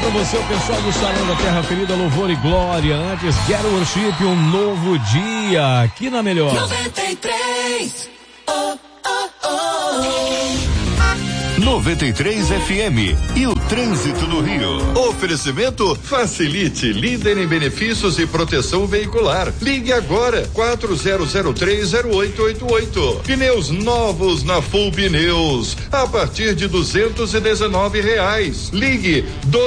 para você, o pessoal do Salão da Terra Ferida, Louvor e Glória. Antes, Get Worship, um novo dia, aqui na Melhor. 93. 93 FM e o trânsito do Rio. Oferecimento Facilite, líder em benefícios e proteção veicular. Ligue agora, 40030888. Pneus novos na Full Pneus, a partir de R$219. Ligue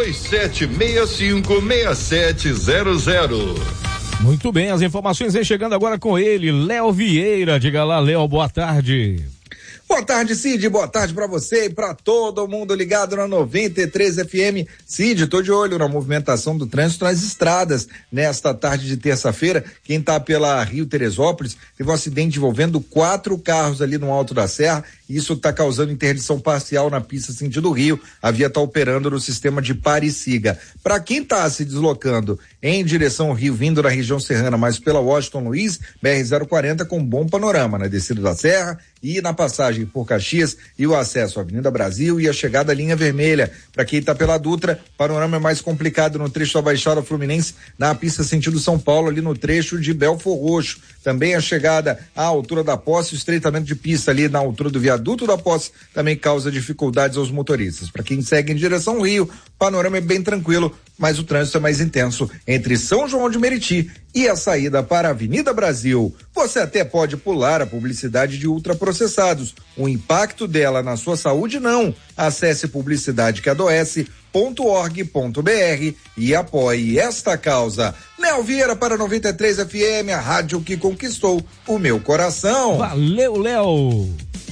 27656700. Muito bem, as informações vêm chegando agora com ele, Léo Vieira. Diga lá, Léo, boa tarde. Boa tarde, Cid, boa tarde pra você e pra todo mundo ligado na 93 FM. Cid, tô de olho na movimentação do trânsito nas estradas nesta tarde de terça-feira. Quem tá pela Rio Teresópolis teve um acidente envolvendo 4 carros ali no Alto da Serra. Isso tá causando interdição parcial na pista sentido Rio. A via tá operando no sistema de pare e siga. Pra quem tá se deslocando em direção ao Rio, vindo da região serrana, mas pela Washington Luiz, BR-040 com bom panorama na descida da serra e na passagem por Caxias e o acesso à Avenida Brasil e a chegada à linha vermelha. Para quem está pela Dutra, panorama é mais complicado no trecho da Baixada Fluminense, na pista sentido São Paulo, ali no trecho de Belfor Roxo. Também a chegada à altura da Posse, o estreitamento de pista ali na altura do viaduto da Posse também causa dificuldades aos motoristas. Para quem segue em direção ao Rio, panorama é bem tranquilo, mas o trânsito é mais intenso entre São João de Meriti e a saída para a Avenida Brasil. Você até pode pular a publicidade de ultraprocessados. O impacto dela na sua saúde, não. Acesse publicidadequeadoece.org.br e apoie esta causa. Léo Vieira para 93 FM, a rádio que conquistou o meu coração. Valeu, Léo.